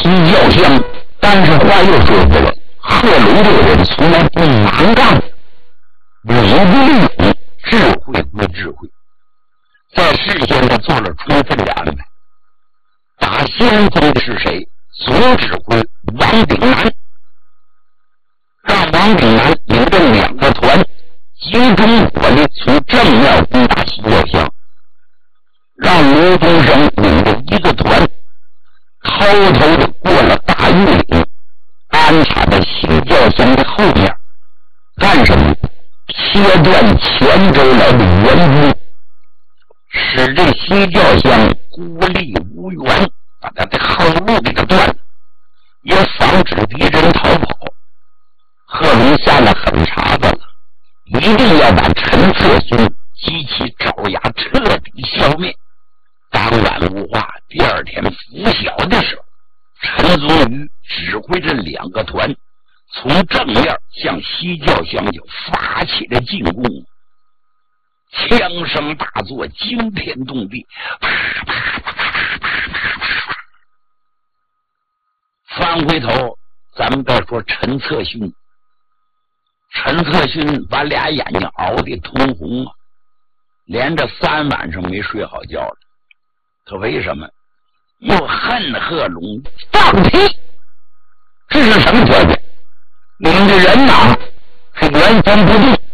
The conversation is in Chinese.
西教相。但是话又说回来，贺龙这个人从来不蛮干，理不理，智慧归智慧，在事先他做了充分的安排。打先锋的是谁？总指挥王炳南，让王炳南领着2个团集中火力从正面攻打西教乡，让卢中生领着1个团偷偷的过了大峪岭，安插在西教乡的后面，干什么？切断前周来的援军，使这西教乡孤立无援，把他的后路给他断了，也防止敌人逃跑。贺龙下了狠茬子了，一定要把陈策勋及其爪牙彻底消灭。当晚无话，第二天拂晓的时候，陈宗瑜指挥着2个团从正面向西教乡就发起了进攻，枪声大作，惊天动地，啪啪啪啪啪啪啪。翻回头，咱们再说陈策勋。陈策勋把俩眼睛熬得通红啊，连着3晚上没睡好觉了。他为什么？又恨贺龙放屁，这是什么条件？你们的人马是原封不动，